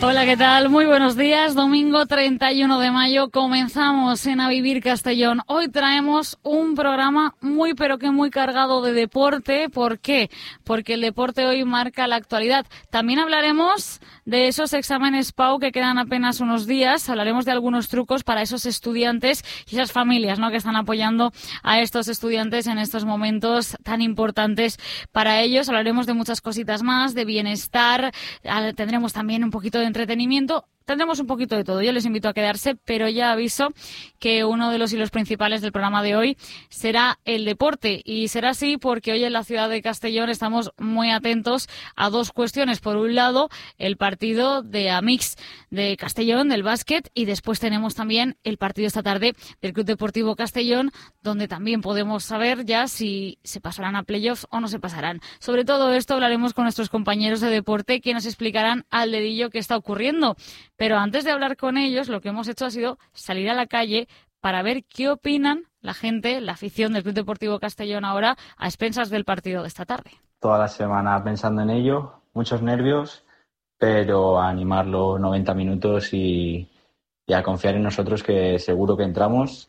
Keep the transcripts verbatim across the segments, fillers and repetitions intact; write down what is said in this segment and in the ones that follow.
Hola, ¿qué tal? Muy buenos días. Domingo treinta y uno de mayo comenzamos en A Vivir Castellón. Hoy traemos un programa muy pero que muy cargado de deporte. ¿Por qué? Porque el deporte hoy marca la actualidad. También hablaremos de esos exámenes P A U que quedan apenas unos días. Hablaremos de algunos trucos para esos estudiantes y esas familias, ¿no?, que están apoyando a estos estudiantes en estos momentos tan importantes para ellos. Hablaremos de muchas cositas más, de bienestar. Tendremos también un poquito de entretenimiento. Tendremos un poquito de todo. Yo les invito a quedarse, pero ya aviso que uno de los hilos principales del programa de hoy será el deporte. Y será así porque hoy en la ciudad de Castellón estamos muy atentos a dos cuestiones. Por un lado, el partido de Amix de Castellón, del básquet, y después tenemos también el partido esta tarde del Club Deportivo Castellón, donde también podemos saber ya si se pasarán a playoffs o no se pasarán. Sobre todo esto hablaremos con nuestros compañeros de deporte, que nos explicarán al dedillo qué está ocurriendo. Pero antes de hablar con ellos, lo que hemos hecho ha sido salir a la calle para ver qué opinan la gente, la afición del Club Deportivo Castellón ahora, a expensas del partido de esta tarde. Toda la semana pensando en ello, muchos nervios, pero a animar los noventa minutos y, y a confiar en nosotros, que seguro que entramos,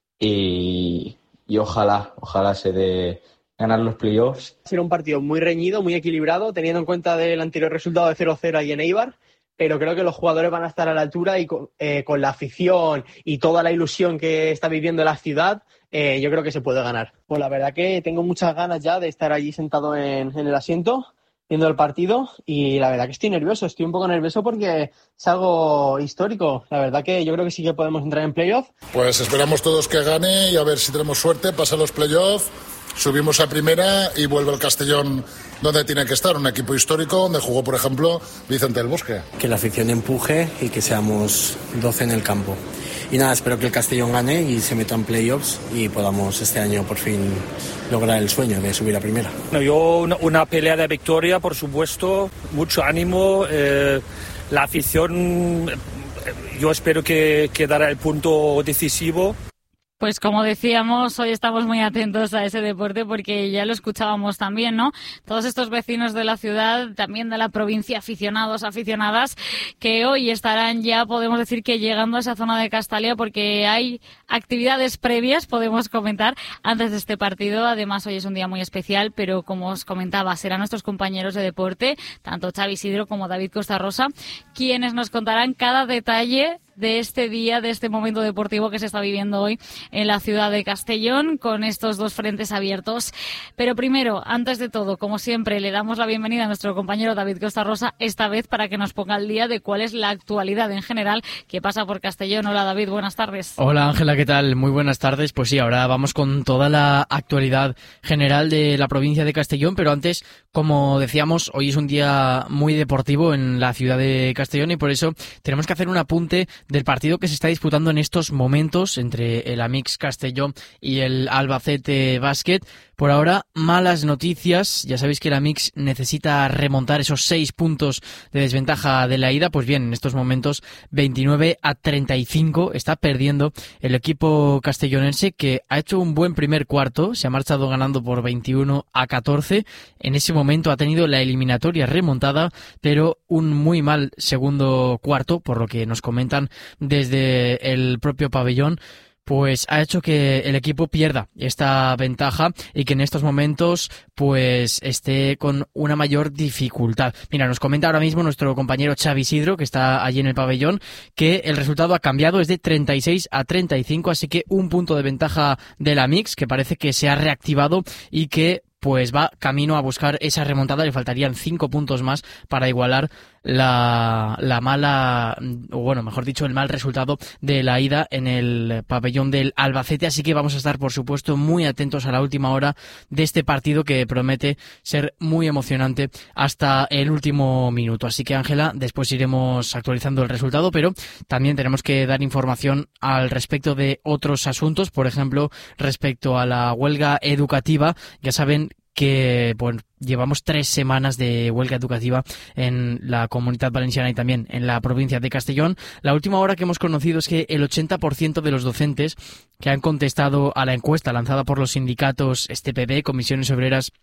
y, y ojalá, ojalá se dé ganar los playoffs. Será un partido muy reñido, muy equilibrado, teniendo en cuenta el anterior resultado de cero cero ahí en Eibar. Pero creo que los jugadores van a estar a la altura y con, eh, con la afición y toda la ilusión que está viviendo la ciudad, eh, yo creo que se puede ganar. Pues la verdad que tengo muchas ganas ya de estar allí sentado en, en el asiento, viendo el partido, y la verdad que estoy nervioso, estoy un poco nervioso porque es algo histórico. La verdad que yo creo que sí que podemos entrar en playoff. Pues esperamos todos que gane y a ver si tenemos suerte, pasa los playoffs, subimos a primera y vuelve el Castellón donde tiene que estar, un equipo histórico donde jugó, por ejemplo, Vicente del Bosque. Que la afición empuje y que seamos doce en el campo. Y nada, espero que el Castellón gane y se meta en playoffs y podamos este año por fin lograr el sueño de subir a primera. Bueno, yo una, una pelea de victoria, por supuesto, mucho ánimo, eh, la afición, yo espero que, que dará el punto decisivo. Pues como decíamos, hoy estamos muy atentos a ese deporte porque ya lo escuchábamos también, ¿no? Todos estos vecinos de la ciudad, también de la provincia, aficionados, aficionadas, que hoy estarán ya, podemos decir que llegando a esa zona de Castalia, porque hay actividades previas, podemos comentar, antes de este partido. Además, hoy es un día muy especial, pero como os comentaba, serán nuestros compañeros de deporte, tanto Xavi Isidro como David Costa Rosa, quienes nos contarán cada detalle de este día, de este momento deportivo que se está viviendo hoy en la ciudad de Castellón, con estos dos frentes abiertos. Pero primero, antes de todo, como siempre, le damos la bienvenida a nuestro compañero David Costa Rosa, esta vez para que nos ponga al día de cuál es la actualidad en general que pasa por Castellón. Hola David, buenas tardes. Hola Ángela, ¿qué tal? Muy buenas tardes. Pues sí, ahora vamos con toda la actualidad general de la provincia de Castellón, pero antes, como decíamos, hoy es un día muy deportivo en la ciudad de Castellón y por eso tenemos que hacer un apunte del partido que se está disputando en estos momentos entre el Amix Castellón y el Albacete Basket. Por ahora, malas noticias. Ya sabéis que el Amix necesita remontar esos seis puntos de desventaja de la ida. Pues bien, en estos momentos veintinueve a treinta y cinco está perdiendo el equipo castellonense, que ha hecho un buen primer cuarto. Se ha marchado ganando por veintiuno a catorce. En ese momento ha tenido la eliminatoria remontada, pero un muy mal segundo cuarto, por lo que nos comentan desde el propio pabellón, pues ha hecho que el equipo pierda esta ventaja y que en estos momentos pues esté con una mayor dificultad. Mira, nos comenta ahora mismo nuestro compañero Xavi Isidro, que está allí en el pabellón, que el resultado ha cambiado, es de treinta y seis a treinta y cinco, así que un punto de ventaja de la Mix, que parece que se ha reactivado y que pues va camino a buscar esa remontada. Le faltarían cinco puntos más para igualar la, la mala, o bueno, mejor dicho, el mal resultado de la ida en el pabellón del Albacete. Así que vamos a estar, por supuesto, muy atentos a la última hora de este partido, que promete ser muy emocionante hasta el último minuto. Así que, Ángela, después iremos actualizando el resultado, pero también tenemos que dar información al respecto de otros asuntos, por ejemplo, respecto a la huelga educativa. Ya saben que bueno, llevamos tres semanas de huelga educativa en la Comunidad Valenciana y también en la provincia de Castellón. La última hora que hemos conocido es que el ochenta por ciento de los docentes que han contestado a la encuesta lanzada por los sindicatos S T P B, Comisiones Obreras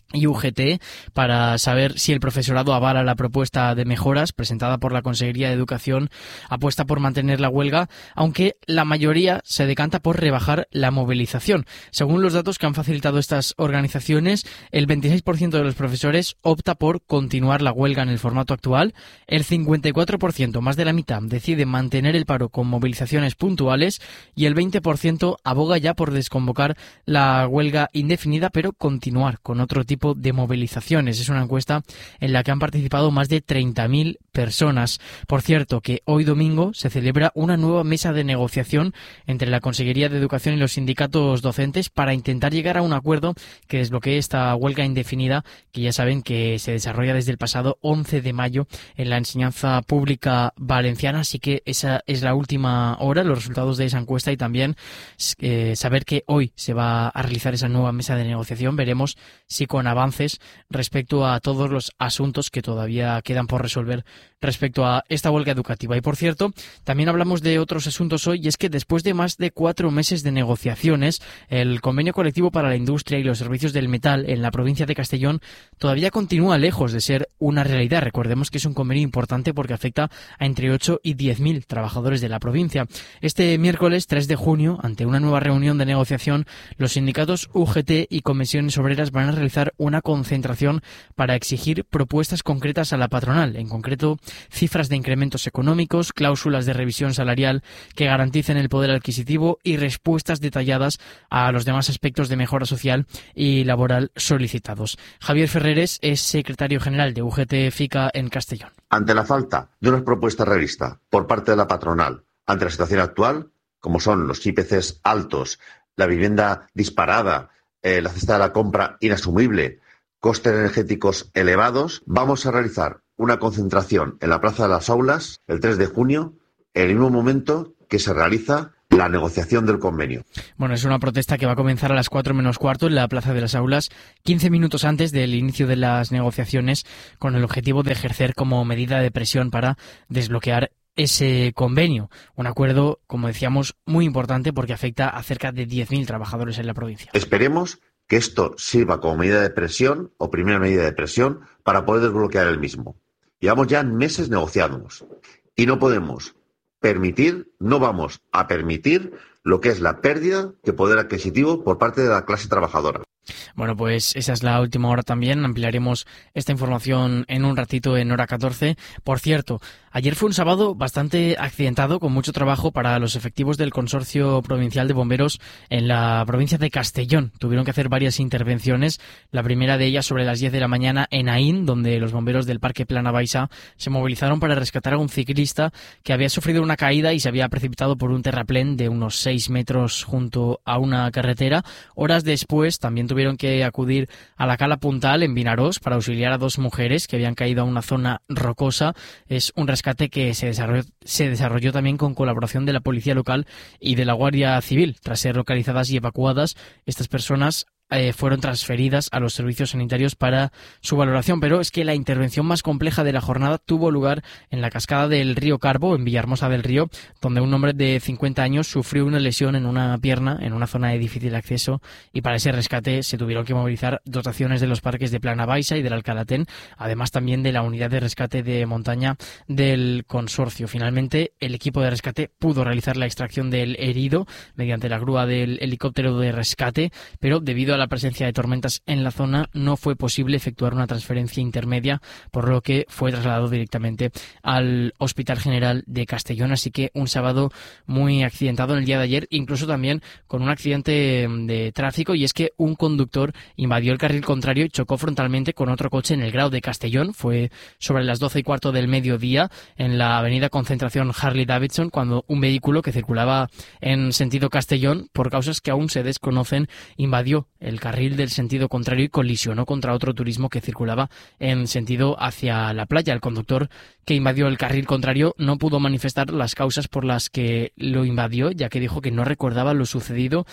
y U G T para saber si el profesorado avala la propuesta de mejoras presentada por la Consejería de Educación. Apuesta por mantener la huelga, aunque la mayoría se decanta por rebajar la movilización. Según los datos que han facilitado estas organizaciones, el veintiséis por ciento de los profesores opta por continuar la huelga en el formato actual, el cincuenta y cuatro por ciento, más de la mitad, decide mantener el paro con movilizaciones puntuales y el veinte por ciento aboga ya por desconvocar la huelga indefinida, pero continuar con otro tipo de movilizaciones. Es una encuesta en la que han participado más de treinta mil personas. Por cierto, que hoy domingo se celebra una nueva mesa de negociación entre la Consejería de Educación y los sindicatos docentes para intentar llegar a un acuerdo que desbloquee esta huelga indefinida, que ya saben que se desarrolla desde el pasado once de mayo en la enseñanza pública valenciana. Así que esa es la última hora, los resultados de esa encuesta, y también eh, saber que hoy se va a realizar esa nueva mesa de negociación. Veremos si con avances respecto a todos los asuntos que todavía quedan por resolver respecto a esta huelga educativa. Y por cierto, también hablamos de otros asuntos hoy, y es que después de más de cuatro meses de negociaciones, el convenio colectivo para la industria y los servicios del metal en la provincia de Castellón todavía continúa lejos de ser una realidad. Recordemos que es un convenio importante porque afecta a entre ocho y diez mil trabajadores de la provincia. Este miércoles tres de junio, ante una nueva reunión de negociación, los sindicatos U G T y comisiones obreras van a realizar una concentración para exigir propuestas concretas a la patronal, en concreto cifras de incrementos económicos, cláusulas de revisión salarial que garanticen el poder adquisitivo y respuestas detalladas a los demás aspectos de mejora social y laboral solicitados. Javier Ferreres es secretario general de U G T FICA en Castellón. Ante la falta de una propuesta realista por parte de la patronal, ante la situación actual, como son los I P Cs altos, la vivienda disparada, eh, la cesta de la compra inasumible, costes energéticos elevados, vamos a realizar una concentración en la Plaza de las Aulas el tres de junio, en el mismo momento que se realiza la negociación del convenio. Bueno, es una protesta que va a comenzar a las cuatro menos cuarto en la Plaza de las Aulas, quince minutos antes del inicio de las negociaciones, con el objetivo de ejercer como medida de presión para desbloquear ese convenio. Un acuerdo, como decíamos, muy importante porque afecta a cerca de diez mil trabajadores en la provincia. Esperemos que esto sirva como medida de presión o primera medida de presión para poder desbloquear el mismo. Llevamos ya meses negociándonos y no podemos permitir, no vamos a permitir lo que es la pérdida de poder adquisitivo por parte de la clase trabajadora. Bueno, pues esa es la última hora también. Ampliaremos esta información en un ratito en hora catorce. Por cierto, ayer fue un sábado bastante accidentado, con mucho trabajo para los efectivos del Consorcio Provincial de Bomberos en la provincia de Castellón. Tuvieron que hacer varias intervenciones. La primera de ellas sobre las diez de la mañana en Aín, donde los bomberos del Parque Plana Baixa se movilizaron para rescatar a un ciclista que había sufrido una caída y se había precipitado por un terraplén de unos seis metros junto a una carretera. Horas después también tuvieron que acudir a la Cala Puntal en Vinarós para auxiliar a dos mujeres que habían caído a una zona rocosa. Es un rescate que se desarrolló, se desarrolló también con colaboración de la Policía Local y de la Guardia Civil. Tras ser localizadas y evacuadas, estas personas Eh, fueron transferidas a los servicios sanitarios para su valoración, pero es que la intervención más compleja de la jornada tuvo lugar en la cascada del río Carbo, en Villahermosa del Río, donde un hombre de cincuenta años sufrió una lesión en una pierna en una zona de difícil acceso, y para ese rescate se tuvieron que movilizar dotaciones de los parques de Plana Baixa y del Alcalatén, además también de la unidad de rescate de montaña del consorcio. Finalmente, el equipo de rescate pudo realizar la extracción del herido mediante la grúa del helicóptero de rescate, pero debido a la presencia de tormentas en la zona no fue posible efectuar una transferencia intermedia, por lo que fue trasladado directamente al Hospital General de Castellón. Así que un sábado muy accidentado en el día de ayer, incluso también con un accidente de tráfico, y es que un conductor invadió el carril contrario y chocó frontalmente con otro coche en el Grau de Castellón. Fue sobre las doce y cuarto del mediodía en la avenida Concentración Harley Davidson, cuando un vehículo que circulaba en sentido Castellón, por causas que aún se desconocen, invadió el carril del sentido contrario y colisionó contra otro turismo que circulaba en sentido hacia la playa. El conductor que invadió el carril contrario no pudo manifestar las causas por las que lo invadió, ya que dijo que no recordaba lo sucedido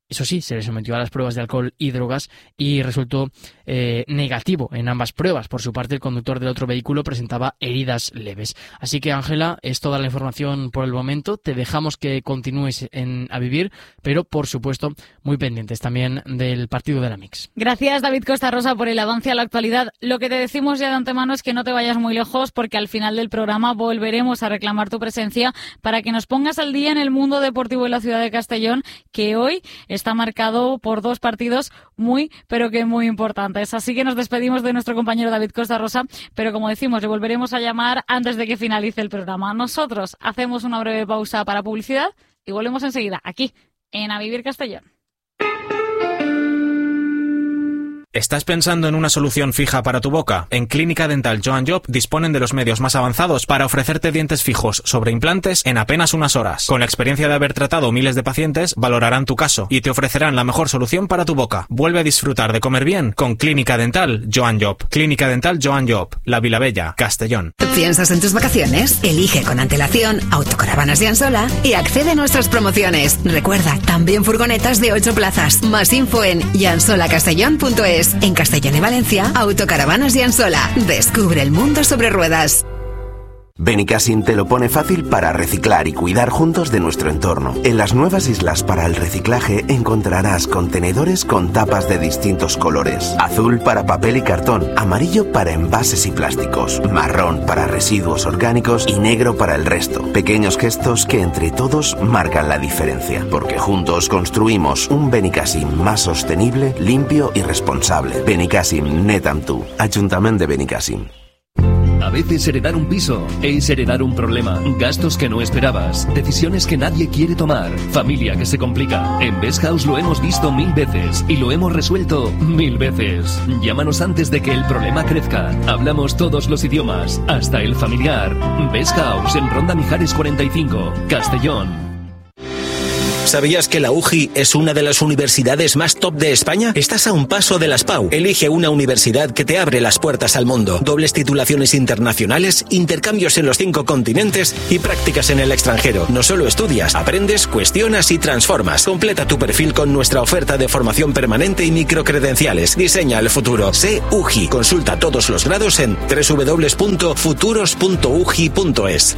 Eso sí, se le sometió a las pruebas de alcohol y drogas y resultó eh, negativo en ambas pruebas. Por su parte, el conductor del otro vehículo presentaba heridas leves. Así que, Ángela, es toda la información por el momento. Te dejamos que continúes en A Vivir, pero, por supuesto, muy pendientes también del partido de la Mix. Gracias, David Costa Rosa, por el avance a la actualidad. Lo que te decimos ya de antemano es que no te vayas muy lejos, porque al final del programa volveremos a reclamar tu presencia para que nos pongas al día en el mundo deportivo de la ciudad de Castellón, que hoy está marcado por dos partidos muy, pero que muy importantes. Así que nos despedimos de nuestro compañero David Costa Rosa, pero como decimos, le volveremos a llamar antes de que finalice el programa. Nosotros hacemos una breve pausa para publicidad y volvemos enseguida, aquí, en A Vivir Castellón. ¿Estás pensando en una solución fija para tu boca? En Clínica Dental Joan Job disponen de los medios más avanzados para ofrecerte dientes fijos sobre implantes en apenas unas horas. Con la experiencia de haber tratado miles de pacientes, valorarán tu caso y te ofrecerán la mejor solución para tu boca. Vuelve a disfrutar de comer bien con Clínica Dental Joan Job. Clínica Dental Joan Job, La Vilavella, Castellón. ¿Piensas en tus vacaciones? Elige con antelación Autocaravanas Llansola y accede a nuestras promociones. Recuerda, también furgonetas de ocho plazas. Más info en llansola-castellón punto es. En Castellón y Valencia, Autocaravanas Llansola. Descubre el mundo sobre ruedas. Benicassim te lo pone fácil para reciclar y cuidar juntos de nuestro entorno. En las nuevas islas para el reciclaje encontrarás contenedores con tapas de distintos colores. Azul para papel y cartón, amarillo para envases y plásticos, marrón para residuos orgánicos y negro para el resto. Pequeños gestos que entre todos marcan la diferencia, porque juntos construimos un Benicassim más sostenible, limpio y responsable. Benicassim, net amb tu. Ayuntamiento de Benicassim. A veces heredar un piso es heredar un problema, gastos que no esperabas, decisiones que nadie quiere tomar, familia que se complica. En Best House lo hemos visto mil veces y lo hemos resuelto mil veces. Llámanos antes de que el problema crezca. Hablamos todos los idiomas, hasta el familiar. Best House en Ronda Mijares cuarenta y cinco, Castellón. ¿Sabías que la U J I es una de las universidades más top de España? Estás a un paso de las P A U. Elige una universidad que te abre las puertas al mundo. Dobles titulaciones internacionales, intercambios en los cinco continentes y prácticas en el extranjero. No solo estudias, aprendes, cuestionas y transformas. Completa tu perfil con nuestra oferta de formación permanente y microcredenciales. Diseña el futuro. Sé U J I. Consulta todos los grados en doble u doble u doble u punto futuros punto u j i punto es.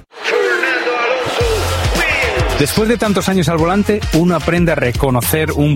Después de tantos años al volante, uno aprende a reconocer un